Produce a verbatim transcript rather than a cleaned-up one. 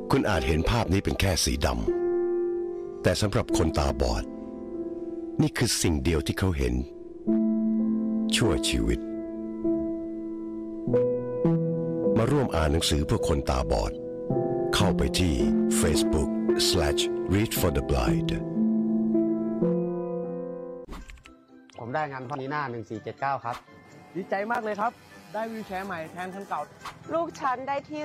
คุณอาจเห็นภาพนี้เป็นแค่สีดำแต่สำหรับคนตาบอดนี่คือสิ่งเดียวที่เขาเห็นชั่วชีวิตมาร่วมอ่านหนังสือเพื่อคนตาบอดเข้าไปที่ Facebook slash read for the blind ผมได้งานข้อนี้หน้าหนึ่งสี่เจ็ดเก้าครับดีใจมากเลยครับได้วีลแชร์ใหม่แทนคันเก่าลูกฉันได้ที่